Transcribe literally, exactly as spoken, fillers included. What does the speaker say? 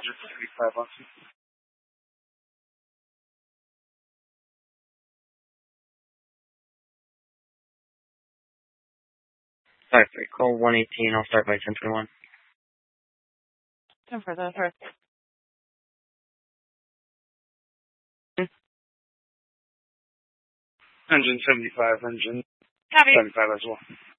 engine seventy-five on two. Sorry, sorry, call one eighteen, I'll start by ten twenty-one. ten for the first. Engine seventy-five, engine Copy. seventy-five as well.